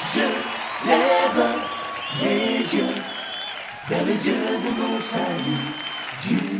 Je lève les yeux vers le Dieu de mon salut. Dieu